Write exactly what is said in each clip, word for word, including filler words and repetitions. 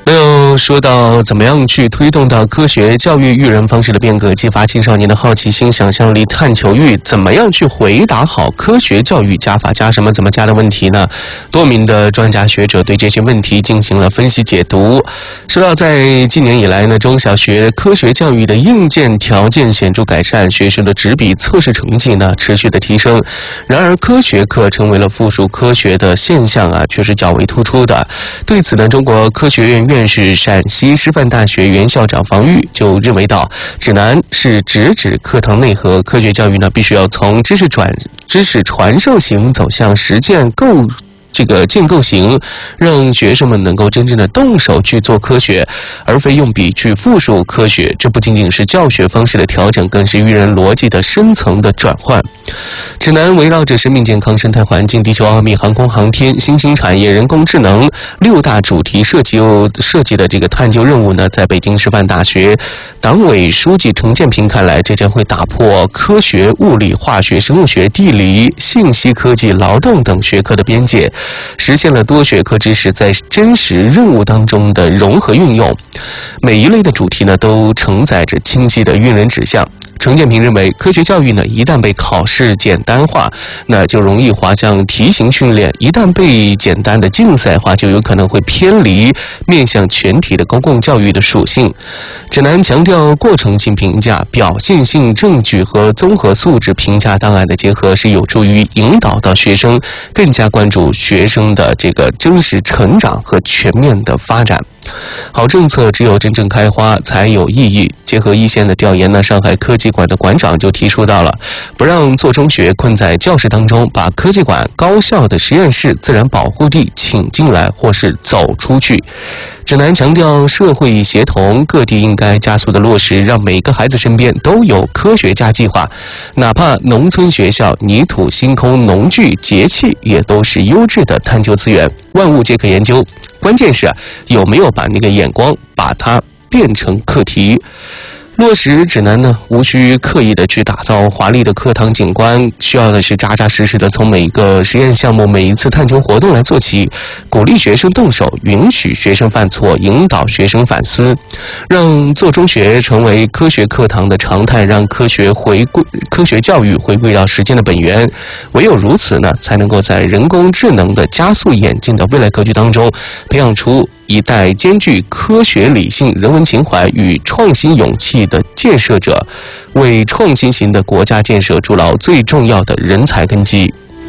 那又说到怎么样去推动到科学教育育人方式的变革，激发青少年的好奇心、想象力、探求欲，怎么样去回答好科学教育加法加什么怎么加的问题呢？多名的专家学者对这些问题进行了分析解读。说到在近年以来呢，中小学科学教育的硬件条件显著改善，学生的纸笔测试成绩呢持续的提升。然而，科学课成为了附属科学的现象啊，却是较为突出的。对此呢，中国科学院院士、陕西师范大学原校长房玉就认为到，指南是直指课堂内核，科学教育呢必须要从知识转知识传授型走向实践构。这个建构型，让学生们能够真正的动手去做科学，而非用笔去复述科学。这不仅仅是教学方式的调整，更是育人逻辑的深层的转换。指南围绕着生命健康、生态环境、地球奥秘、航空航天、新兴产业、人工智能六大主题设计设计的这个探究任务呢，在北京师范大学党委书记程建平看来，这将会打破科学、物理、化学、生物学、地理、信息科技、劳动等学科的边界，实现了多学科知识在真实任务当中的融合运用。每一类的主题呢，都承载着清晰的育人指向。程建平认为，科学教育呢，一旦被考试简单化，那就容易滑向题型训练；一旦被简单的竞赛化，就有可能会偏离面向全体的公共教育的属性。指南强调，过程性评价、表现性证据和综合素质评价档案的结合，是有助于引导到学生更加关注学生的这个真实成长和全面的发展。好政策只有真正开花才有意义。结合一线的调研呢，上海科技馆的馆长就提出到了，不让做中学困在教室当中，把科技馆、高校的实验室、自然保护地请进来或是走出去。指南强调社会协同，各地应该加速的落实，让每个孩子身边都有科学家计划，哪怕农村学校泥土、星空、农具、节气也都是优质的探究资源，万物皆可研究。关键是有没有把那个眼光把它变成课题。落实指南呢，无需刻意的去打造华丽的课堂景观，需要的是扎扎实实的从每一个实验项目、每一次探究活动来做起，鼓励学生动手，允许学生犯错，引导学生反思，让做中学成为科学课堂的常态，让科学回归科学教育回归到实践的本源。唯有如此呢，才能够在人工智能的加速演进的未来格局当中，培养出一代兼具科学理性、人文情怀与创新勇气的建设者，为创新型的国家建设筑牢最重要的人才根基。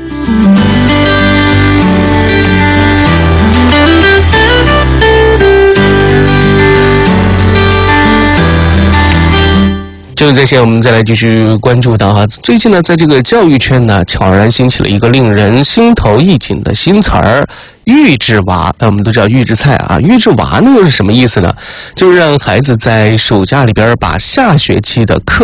正在线，我们再来继续关注到哈，最近呢，在这个教育圈呢，悄然兴起了一个令人心头一紧的新词儿——预制娃。那我们都知道预制菜啊，预制娃呢又是什么意思呢？就是让孩子在暑假里边把下学期的课